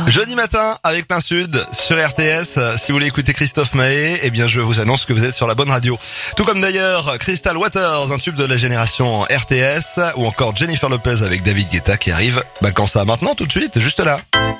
Jeudi matin avec Plein Sud sur RTS. Si vous voulez écouter Christophe Maé, eh bien je vous annonce que vous êtes sur la bonne radio. Tout comme d'ailleurs Crystal Waters, un tube de la génération RTS, ou encore Jennifer Lopez avec David Guetta qui arrive. Quand ça, maintenant, tout de suite, juste là.